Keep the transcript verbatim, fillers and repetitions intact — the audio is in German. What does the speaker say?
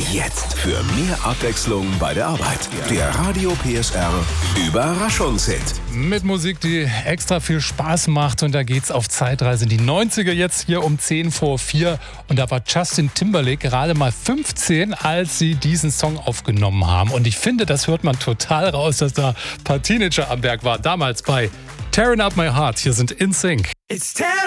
Jetzt für mehr Abwechslung bei der Arbeit. Der Radio P S R Überraschungshit. Mit Musik, die extra viel Spaß macht. Und da geht's auf Zeitreise in die neunziger jetzt hier um zehn vor vier. Und da war Justin Timberlake gerade mal fünfzehn, als sie diesen Song aufgenommen haben. Und ich finde, das hört man total raus, dass da ein paar Teenager am Werk waren. Damals bei Tearing Up My Heart. Hier sind In Sync. It's